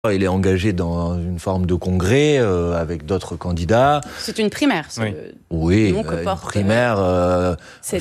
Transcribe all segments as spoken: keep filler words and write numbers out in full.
Il est engagé dans une forme de congrès euh, avec d'autres candidats. C'est une primaire. C'est oui, le oui euh, une primaire euh,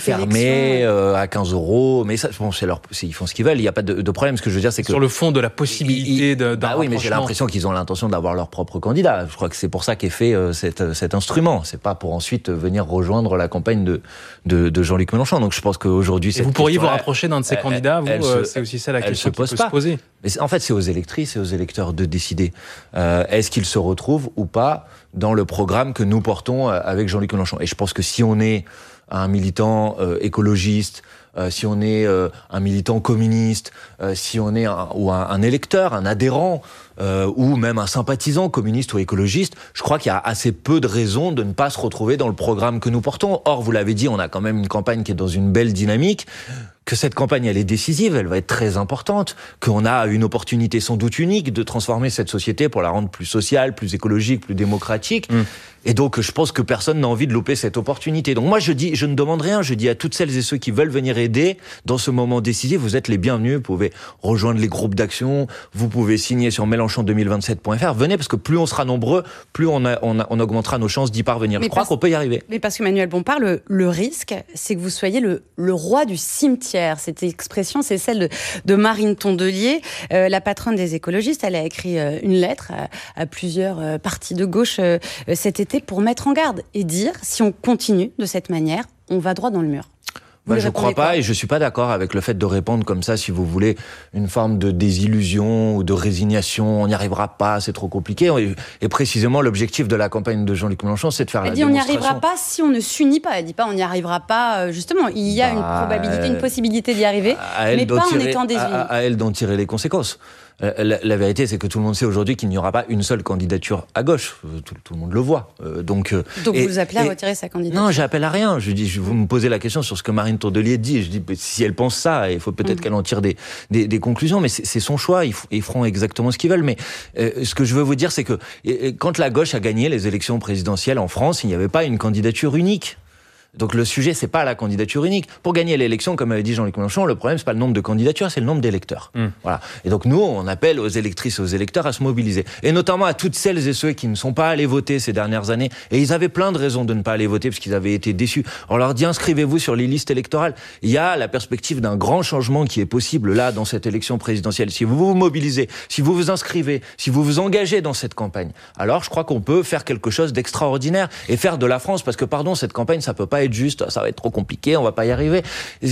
fermée euh, à quinze euros. Mais ça, bon, c'est leur, c'est, ils font ce qu'ils veulent. Il n'y a pas de, de problème. Ce que je veux dire, c'est que sur le fond de la possibilité de, d'un bah oui, mais j'ai l'impression qu'ils ont l'intention d'avoir leur propre candidat. Je crois que c'est pour ça qu'est fait euh, cet, cet instrument. C'est pas pour ensuite venir rejoindre la campagne de, de, de Jean-Luc Mélenchon. Donc je pense qu'aujourd'hui, vous pourriez vous rapprocher d'un de ces elle, candidats. Vous, elle euh, se, c'est aussi ça la question qui peut se pas. poser. Mais en fait, c'est aux électrices et aux électeurs de décider. Euh, est-ce qu'ils se retrouvent ou pas dans le programme que nous portons avec Jean-Luc Mélenchon? Et je pense que si on est un militant euh, écologiste, euh, si on est euh, un militant communiste, euh, si on est un, ou un, un électeur, un adhérent, euh, ou même un sympathisant communiste ou écologiste, je crois qu'il y a assez peu de raisons de ne pas se retrouver dans le programme que nous portons. Or, vous l'avez dit, on a quand même une campagne qui est dans une belle dynamique, que cette campagne, elle est décisive, elle va être très importante, qu'on a une opportunité sans doute unique de transformer cette société pour la rendre plus sociale, plus écologique, plus démocratique. Mmh. Et donc, je pense que personne n'a envie de louper cette opportunité. Donc moi, je dis, je ne demande rien, je dis à toutes celles et ceux qui veulent venir aider dans ce moment décisif, vous êtes les bienvenus, vous pouvez rejoindre les groupes d'action, vous pouvez signer sur mélenchon deux mille vingt-sept point f r, venez, parce que plus on sera nombreux, plus on, a, on, a, on augmentera nos chances d'y parvenir. Mais je crois qu'on peut y arriver. Mais parce que Manuel Bompard, le, le risque, c'est que vous soyez le, le roi du cimetière. Cette expression, c'est celle de, de Marine Tondelier, euh, la patronne des écologistes. Elle a écrit euh, une lettre à, à plusieurs euh, partis de gauche euh, cet été pour mettre en garde et dire, si on continue de cette manière, on va droit dans le mur. Bah, je ne crois pas et je suis pas d'accord avec le fait de répondre comme ça, si vous voulez, une forme de désillusion ou de résignation. On n'y arrivera pas, c'est trop compliqué. Et, et précisément, l'objectif de la campagne de Jean-Luc Mélenchon, c'est de faire elle la dit démonstration. On n'y arrivera pas si on ne s'unit pas. Elle dit pas on n'y arrivera pas. Justement, il y a bah, une probabilité, une possibilité d'y arriver, mais pas tirer, en étant désunis. À, à elle d'en tirer les conséquences. La, la vérité, c'est que tout le monde sait aujourd'hui qu'il n'y aura pas une seule candidature à gauche. Tout, tout le monde le voit. Euh, donc, donc et, vous appelez à retirer sa candidature? Non, j'appelle à rien. Je dis, je, vous me posez la question sur ce que Marine Tondelier dit. Je dis, si elle pense ça, il faut peut-être mmh. qu'elle en tire des, des, des conclusions. Mais c'est, c'est son choix. Ils, ils feront exactement ce qu'ils veulent. Mais euh, ce que je veux vous dire, c'est que euh, quand la gauche a gagné les élections présidentielles en France, il n'y avait pas une candidature unique. Donc le sujet, c'est pas la candidature unique. Pour gagner l'élection, comme avait dit Jean-Luc Mélenchon, le problème, c'est pas le nombre de candidatures, c'est le nombre d'électeurs. Mmh. Voilà. Et donc nous, on appelle aux électrices et aux électeurs à se mobiliser. Et notamment à toutes celles et ceux qui ne sont pas allés voter ces dernières années. Et ils avaient plein de raisons de ne pas aller voter parce qu'ils avaient été déçus. On leur dit, inscrivez-vous sur les listes électorales. Il y a la perspective d'un grand changement qui est possible là, dans cette élection présidentielle. Si vous vous mobilisez, si vous vous inscrivez, si vous vous engagez dans cette campagne, alors je crois qu'on peut faire quelque chose d'extraordinaire et faire de la France, parce que pardon, cette campagne, ça peut pas être juste, ça va être trop compliqué, on va pas y arriver.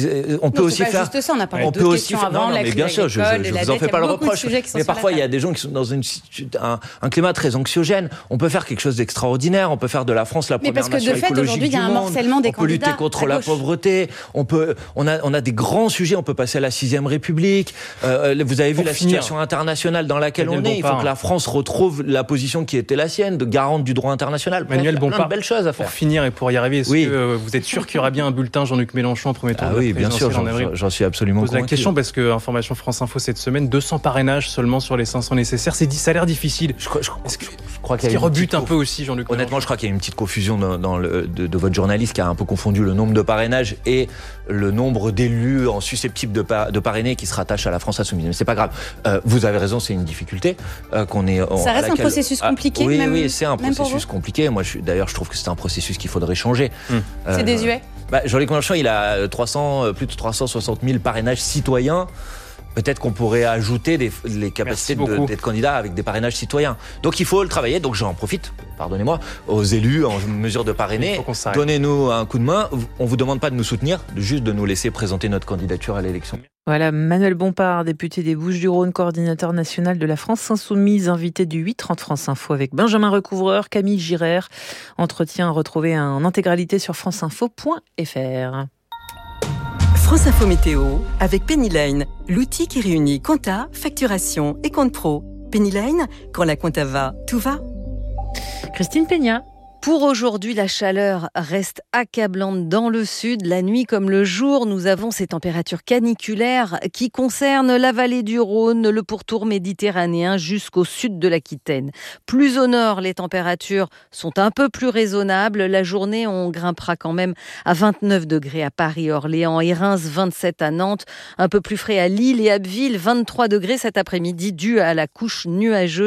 On peut non, aussi pas faire. Juste ça, on a parlé on de peut aussi faire. avant, non, non, mais bien sûr, je, je, je vous en fais pas le reproche. Mais parfois, il y a des gens qui sont dans une, un, un climat très anxiogène. On peut faire quelque chose d'extraordinaire. On peut faire de la France la première nation écologique du monde. Mais parce que de fait, aujourd'hui, il y a un morcellement des candidats. On peut lutter contre la pauvreté. On peut, on a, on a des grands sujets. On peut passer à la sixième République. Euh, vous avez vu la situation internationale dans laquelle on est. Il faut que la France retrouve la position qui était la sienne, de garante du droit international. Manuel Bompard, plein de belles choses à faire. Pour finir et pour y arriver, est-ce que vous êtes sûr qu'il y aura bien un bulletin Jean-Luc Mélenchon en premier tour? Ah oui, bien sûr, j'en, j'en suis absolument convaincu. Je pose la question parce que Information France Info cette semaine, deux cents parrainages seulement sur les cinq cents nécessaires, c'est dit, ça a l'air difficile. Je, je, je, je crois qu'il y a rebute un peu aussi Jean-Luc Mélenchon. Honnêtement, je crois qu'il y a une petite confusion dans, dans le, de, de votre journaliste qui a un peu confondu le nombre de parrainages et le nombre d'élus en susceptibles de, par, de parrainer qui se rattachent à la France Insoumise. Mais c'est pas grave. Euh, vous avez raison, c'est une difficulté euh, qu'on est. On, ça reste laquelle... un processus compliqué. Ah, oui, même, oui, c'est un processus compliqué. Moi, je, d'ailleurs, je trouve que c'est un processus qu'il faudrait changer. Hum. Euh, c'est désuet. Bah, Jean-Luc Mélenchon, il a trois cents, plus de trois cent soixante mille parrainages citoyens. Peut-être qu'on pourrait ajouter des, les capacités de, d'être candidat avec des parrainages citoyens. Donc il faut le travailler. Donc j'en profite, pardonnez-moi, aux élus en mesure de parrainer. Donnez-nous un coup de main. On ne vous demande pas de nous soutenir, juste de nous laisser présenter notre candidature à l'élection. Voilà, Manuel Bompard, député des Bouches-du-Rhône, coordinateur national de la France Insoumise, invité du huit trente France Info avec Benjamin Recouvreur, Camille Girard. Entretien retrouvé en intégralité sur franceinfo point f r. France Info Météo avec Pennyline, l'outil qui réunit compta, facturation et compte pro. Pennyline, quand la compta va, tout va. Christine Peña. Pour aujourd'hui, la chaleur reste accablante dans le sud. La nuit comme le jour, nous avons ces températures caniculaires qui concernent la vallée du Rhône, le pourtour méditerranéen jusqu'au sud de l'Aquitaine. Plus au nord, les températures sont un peu plus raisonnables. La journée, on grimpera quand même à vingt-neuf degrés à Paris, Orléans et Reims, vingt-sept à Nantes. Un peu plus frais à Lille et Abbeville, vingt-trois degrés cet après-midi dû à la couche nuageuse.